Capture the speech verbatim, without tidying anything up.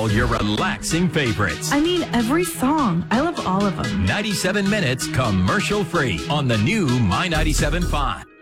all your relaxing favorites. I mean, every song. I love all of them. ninety-seven minutes commercial free on the new My ninety-seven point five.